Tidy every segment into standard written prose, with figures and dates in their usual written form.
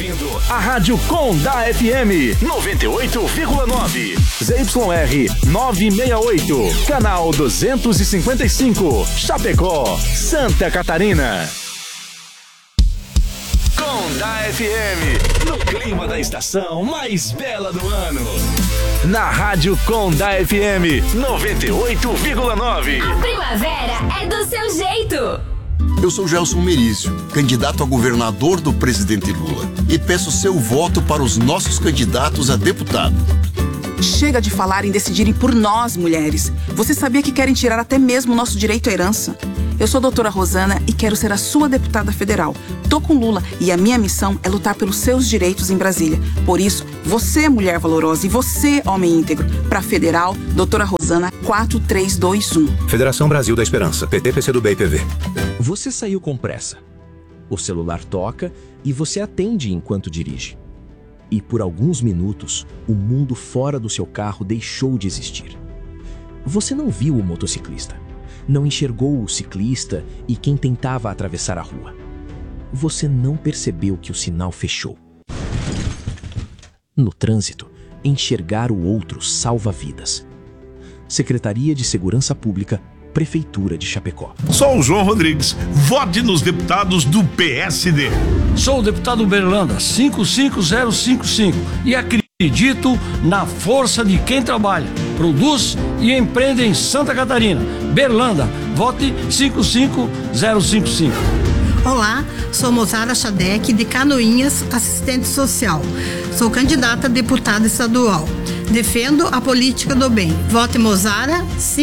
ouvindo a Rádio Condá FM 98,9. ZYR 968. Canal 255. Chapecó, Santa Catarina. Condá FM, no clima da estação mais bela do ano. Na Rádio Condá FM 98,9. A primavera é do seu jeito. Eu sou Gelson Merizio, candidato a governador do presidente Lula, e peço seu voto para os nossos candidatos a deputado. Chega de falar em decidirem por nós, mulheres. Você sabia que querem tirar até mesmo o nosso direito à herança? Eu sou a doutora Rosana e quero ser a sua deputada federal. Tô com Lula e a minha missão é lutar pelos seus direitos em Brasília. Por isso, você, mulher valorosa, e você, homem íntegro, pra federal, doutora Rosana 4321. Federação Brasil da Esperança, PT, PCdoB e PV. Você saiu com pressa. O celular toca e você atende enquanto dirige. E por alguns minutos, o mundo fora do seu carro deixou de existir. Você não viu o motociclista, não enxergou o ciclista e quem tentava atravessar a rua. Você não percebeu que o sinal fechou. No trânsito, enxergar o outro salva vidas. Secretaria de Segurança Pública, Prefeitura de Chapecó. Sou o João Rodrigues. Vote nos deputados do PSD. Sou o deputado Berlanda 55055 e acredito na força de quem trabalha, produz e empreende em Santa Catarina. Berlanda, vote 55055. Olá, sou Mozara Chadec, de Canoinhas, assistente social. Sou candidata a deputada estadual. Defendo a política do bem. Vote Mozara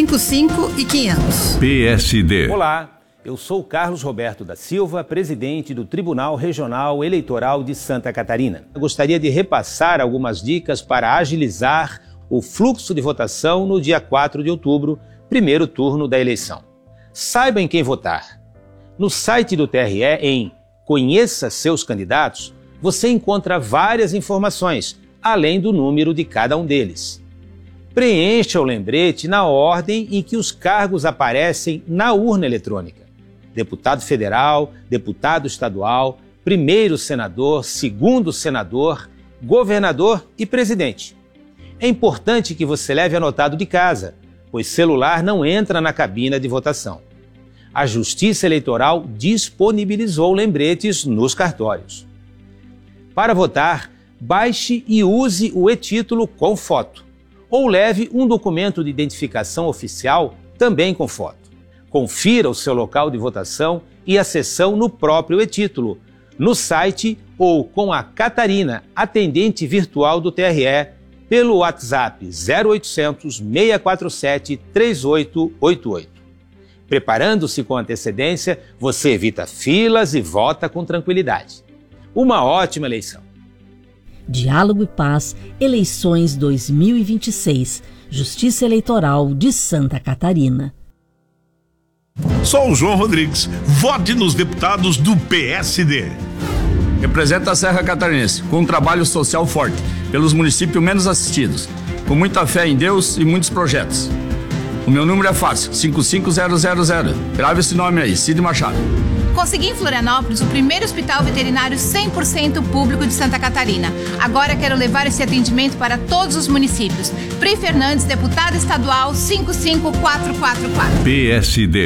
55500. PSD. Olá, eu sou Carlos Roberto da Silva, presidente do Tribunal Regional Eleitoral de Santa Catarina. Eu gostaria de repassar algumas dicas para agilizar o fluxo de votação no dia 4 de outubro, primeiro turno da eleição. Saiba em quem votar. No site do TRE, em Conheça Seus Candidatos, você encontra várias informações, além do número de cada um deles. Preencha o lembrete na ordem em que os cargos aparecem na urna eletrônica. Deputado federal, deputado estadual, primeiro senador, segundo senador, governador e presidente. É importante que você leve anotado de casa, pois celular não entra na cabina de votação. A Justiça Eleitoral disponibilizou lembretes nos cartórios. Para votar, baixe e use o e-título com foto, ou leve um documento de identificação oficial também com foto. Confira o seu local de votação e a sessão no próprio e-título, no site ou com a Catarina, atendente virtual do TRE, pelo WhatsApp 0800 647 3888. Preparando-se com antecedência, você evita filas e vota com tranquilidade. Uma ótima eleição. Diálogo e Paz, eleições 2026, Justiça Eleitoral de Santa Catarina. Sou o João Rodrigues. Vote nos deputados do PSD. Representa a Serra Catarinense, com um trabalho social forte, pelos municípios menos assistidos, com muita fé em Deus e muitos projetos. O meu número é fácil, 55000. Grave esse nome aí, Cid Machado. Consegui em Florianópolis o primeiro hospital veterinário 100% público de Santa Catarina. Agora quero levar esse atendimento para todos os municípios. Pri Fernandes, deputada estadual 55444. PSD.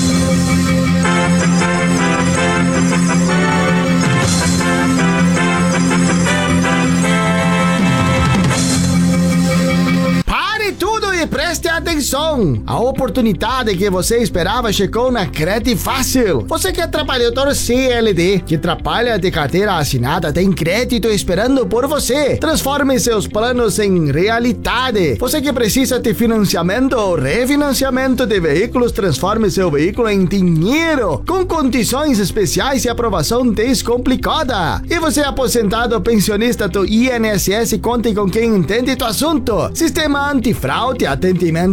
Tudo e preste atenção! A oportunidade que você esperava chegou na Crede Fácil. Você que é trabalhador CLT, que trabalha de carteira assinada, tem crédito esperando por você. Transforme seus planos em realidade. Você que precisa de financiamento ou refinanciamento de veículos, transforme seu veículo em dinheiro, com condições especiais e aprovação descomplicada. E você aposentado ou pensionista do INSS, conte com quem entende do assunto. Sistema antifraude, atendimento seguro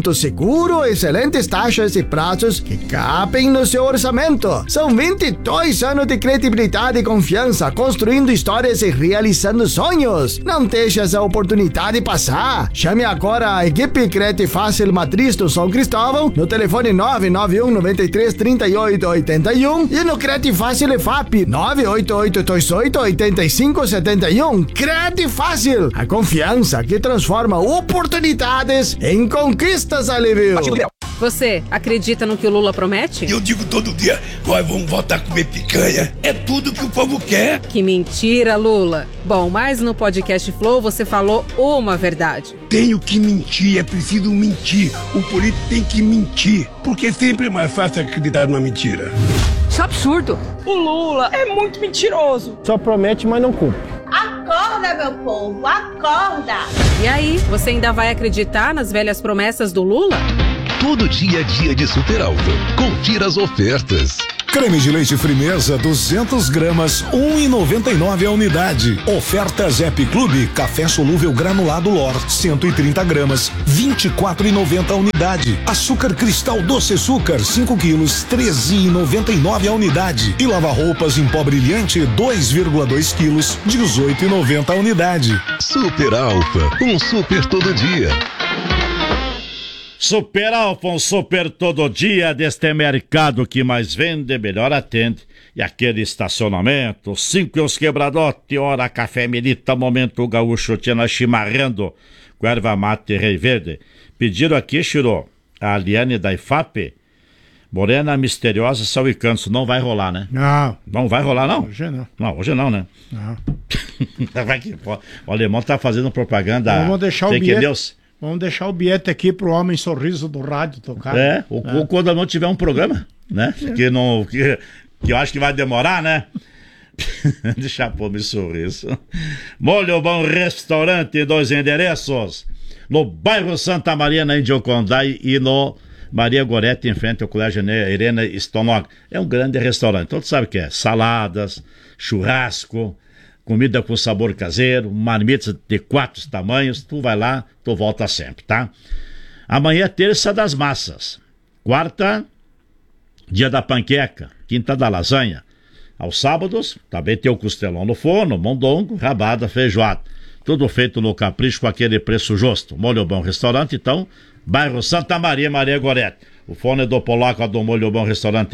seguro, excelentes taxas e prazos que cabem no seu orçamento. São 22 anos de credibilidade e confiança, construindo histórias e realizando sonhos. Não deixe essa oportunidade passar. Chame agora a equipe Crédito Fácil Matriz do São Cristóvão no telefone 991 93 38 81 e no Crédito Fácil EFAP 988 28 85 71. Crédito Fácil, a confiança que transforma oportunidades em conquistas, Alívio. Você acredita no que o Lula promete? Eu digo todo dia, nós vamos voltar a comer picanha. É tudo que o povo quer. Que mentira, Lula. Bom, mas no podcast Flow você falou uma verdade. Tenho que mentir, é preciso mentir. O político tem que mentir, porque sempre é mais fácil acreditar numa mentira. Isso é absurdo. O Lula é muito mentiroso. Só promete, mas não cumpre. Acorda, meu povo, acorda! E aí, você ainda vai acreditar nas velhas promessas do Lula? Todo dia é dia de Super Alto. Confira as ofertas. Creme de leite Frimeza 200 gramas, R$ 1,99 a unidade. Oferta Zep Clube, café solúvel granulado Lor, 130 gramas, R$ 24,90 a unidade. Açúcar cristal doce açúcar, 5 quilos, R$ 13,99 a unidade. E lava-roupas em pó brilhante, 2,2 quilos, R$ 18,90 a unidade. Super Alfa, um super todo dia. Super Alfa, um super todo dia deste mercado que mais vende, melhor atende. E aquele estacionamento, 5 os quebradote, hora café Melita, momento gaúcho, tina chimarrando, com erva mate rei verde. Pediram aqui, Chiro, a Aliane da IFAP, morena misteriosa, sal e canso. Não vai rolar, né? Não. Não vai rolar, não? Hoje não. Não, hoje não, né? Não. O alemão tá fazendo propaganda. Vamos deixar o bilhete. Vamos deixar o bilhete aqui pro Homem Sorriso do Rádio tocar. Ou quando não tiver um programa, né? Que eu acho que vai demorar, né? Deixa pôr meu sorriso. Molho Bom Restaurante, 2 endereços. No bairro Santa Maria, na Indiocondai, e no Maria Gorete, em frente ao Colégio Irena Stonog. É um grande restaurante. Então tu sabe o que é. Saladas, churrasco, comida com sabor caseiro, marmitas de 4 tamanhos. Tu vai lá, tu volta sempre, tá? Amanhã é terça das massas. Quarta, dia da panqueca. Quinta da lasanha. Aos sábados, também tem o costelão no forno, mondongo, rabada, feijoada. Tudo feito no capricho com aquele preço justo. Molho Bom Restaurante, então, bairro Santa Maria, Maria Gorete. O fone do Polaco do Molho Bom Restaurante,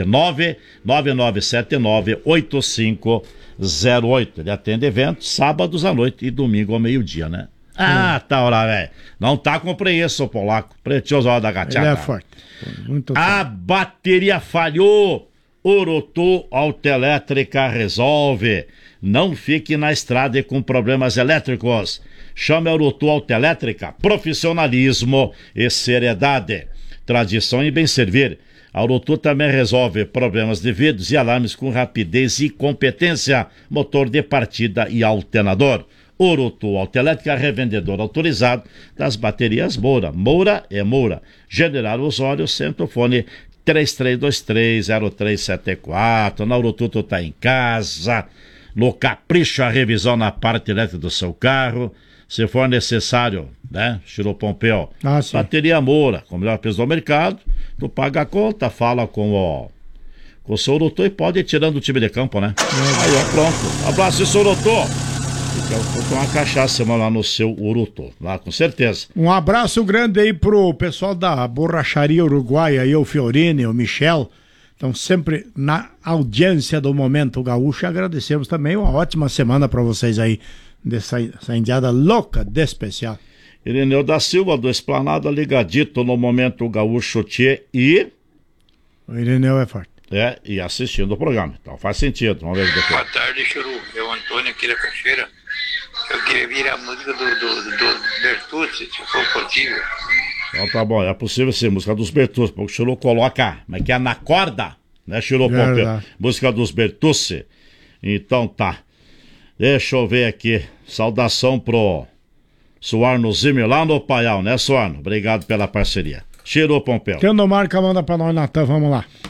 99979-8508. Ele atende eventos sábados à noite e domingo ao meio-dia, né? Ah, tá, olha, velho. Não tá com preço, Polaco. Precioso hora da gatiata. Ele é forte. Muito a bateria falhou. Urutu Autoelétrica resolve. Não fique na estrada com problemas elétricos. Chame a Urutu Autoelétrica. Profissionalismo e seriedade. Tradição e bem servir. A Urutu também resolve problemas de vidros e alarmes com rapidez e competência. Motor de partida e alternador. Urutu Autoelétrica, revendedor autorizado das baterias Moura. Moura é Moura. General Osório, centrofone 33230374. Na Urutu tu tá em casa. No capricho, a revisão na parte elétrica do seu carro. Se for necessário, né? Chiro Pompeu. Bateria Moura, com o melhor preço do mercado. Tu paga a conta, fala com o seu Urutu e pode ir tirando o time de campo, né? Aí, ó, pronto. Abraço, seu Urutu. Vou tomar uma cachaça lá no seu Urutu, lá com certeza. Um abraço grande aí pro pessoal da Borracharia Uruguaia, aí o Fiorini, o Michel, estão sempre na audiência do Momento Gaúcho. Agradecemos também, uma ótima semana para vocês aí, dessa indiada louca de especial. Irineu da Silva, do Esplanada, ligadito no Momento Gaúcho Tchê e... O Irineu é forte. E assistindo o programa, então faz sentido. Vamos ver depois. Boa tarde, Churu. Eu, Antônio, aqui da Cachoeira. Eu queria ouvir a música do Bertucci, se for possível. Então tá bom, é possível sim, música dos Bertucci, porque o Churu coloca, mas que é na corda, né, Churu Pompeu? Música dos Bertucci. Então tá. Deixa eu ver aqui. Saudação pro Suarno Zimmer lá no Paial, né, Suarno? Obrigado pela parceria. Chiro Pompeu. Tendo marca, manda pra nós, Natan, vamos lá.